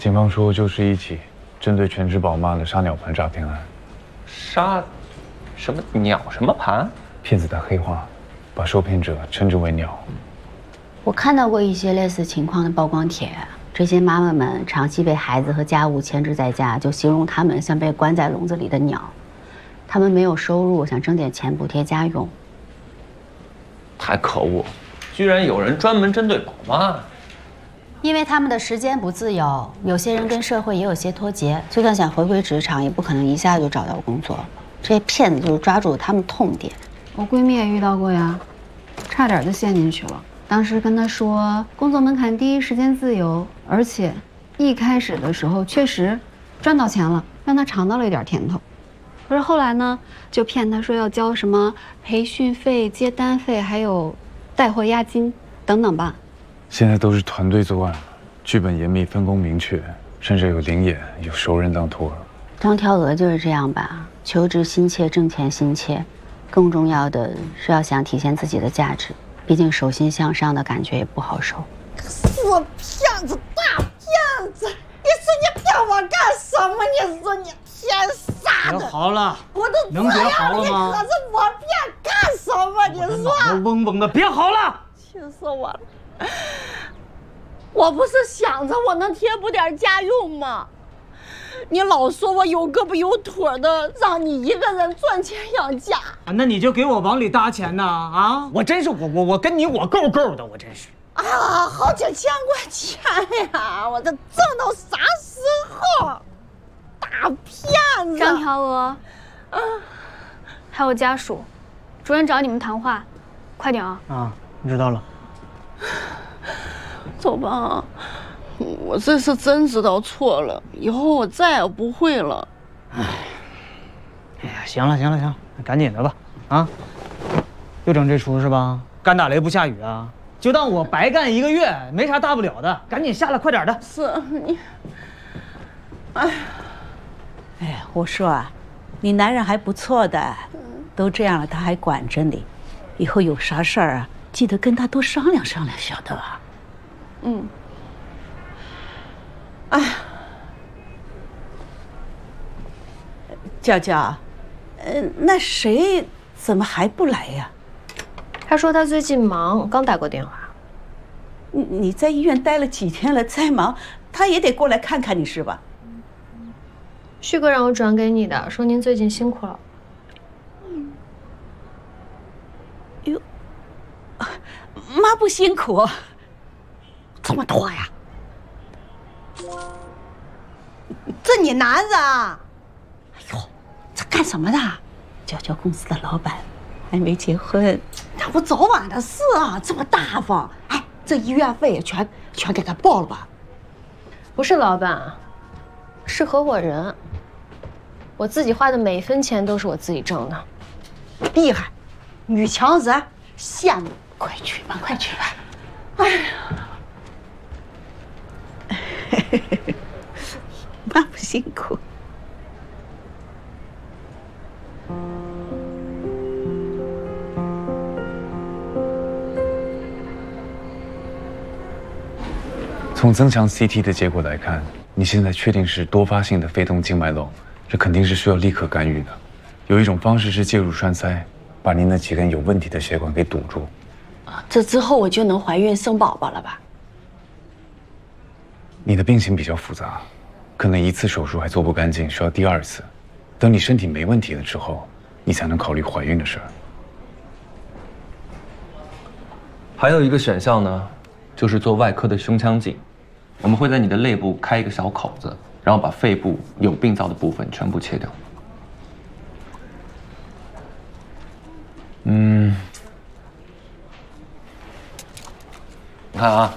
警方说，就是一起针对全职宝妈的杀鸟盘诈骗案。 杀什么鸟什么盘？ 骗子的黑话，把受骗者称之为鸟。 我看到过一些类似情况的曝光帖，这些妈妈们长期被孩子和家务牵制在家，就形容她们像被关在笼子里的鸟。她们没有收入，想挣点钱补贴家用。 太可恶，居然有人专门针对宝妈。 因为他们的时间不自由，有些人跟社会也有些脱节，就算想回归职场，也不可能一下就找到工作。这些骗子就是抓住了他们痛点。 我闺蜜也遇到过呀，差点就陷进去了。当时跟她说，工作门槛低，时间自由，而且一开始的时候确实赚到钱了，让她尝到了一点甜头。可是后来呢，就骗她说要交什么培训费、接单费，还有带货押金等等吧。 现在都是团队作案，剧本严密，分工明确，甚至有灵眼，有熟人当托儿。 张条娥就是这样吧，求职心切，挣钱心切，更重要的是要想体现自己的价值。毕竟手心向上的感觉也不好受。 死骗子，大骗子！你说你骗我干什么？你说你骗啥的？ 别嚎了， 我都能别嚎了吗？ 可是我骗干什么？你说？ 脑袋嗡嗡的，别嚎了！ 气死我了！我不是想着我能贴补点家用吗？你老说我有个不有腿的，让你一个人赚钱养家啊，那你就给我往里搭钱呐！啊，我真是我跟你我够够的，我真是啊，好几千块钱呀！我这挣到啥时候？大骗子！ 张条娥，还有家属，主任找你们谈话，快点啊！ 啊，知道了。 走吧，我这次真知道错了，以后我再也不会了。 哎呀，行了，赶紧的吧，啊，又整这出是吧？干打雷不下雨啊，就当我白干1个月，没啥大不了的，赶紧下来，快点的。 是你，哎呀，我说啊，你男人还不错的，都这样了他还管着你，以后有啥事儿啊，记得跟他多商量商量，晓得吧？ 哎， 娇娇，那谁怎么还不来呀？ 他说他最近忙，刚打过电话。 你在医院待了几天了，再忙他也得过来看看你是吧？ 旭哥让我转给你的，说您最近辛苦了。 哟，妈不辛苦。 这么多呀？这你男人啊？ 哎呦，这干什么的？娇娇公司的老板，还没结婚， 那不早晚的事啊！这么大方，哎，这医院费全给他报了吧？ 不是老板，是合伙人。我自己花的每一分钱都是我自己挣的。 厉害，女强人，羡慕！ 快去吧，快去吧。 哎呀。 妈不辛苦。 从增强 CT 的结果来看，你现在确定是多发性的肺动静脉瘘，这肯定是需要立刻干预的。有一种方式是介入栓塞，把您那几根有问题的血管给堵住。 这之后我就能怀孕生宝宝了吧？ 你的病情比较复杂，可能1次手术还做不干净，需要第2次。等你身体没问题了之后，你才能考虑怀孕的事儿。 还有一个选项呢，就是做外科的胸腔镜，我们会在你的肋部开一个小口子，然后把肺部有病灶的部分全部切掉。你看啊，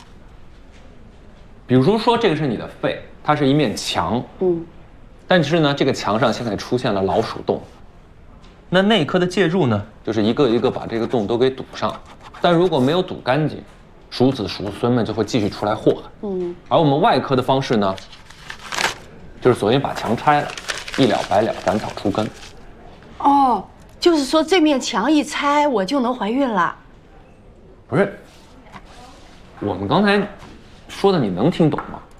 比如说这个是你的肺，它是一面墙，但是呢，这个墙上现在出现了老鼠洞。那内科的介入呢，就是一个一个把这个洞都给堵上，但如果没有堵干净，鼠子鼠孙们就会继续出来祸。而我们外科的方式呢，就是首先把墙拆了，一了百了，斩草除根。 哦，就是说这面墙一拆，我就能怀孕了？ 不是，我们刚才说的你能听懂吗？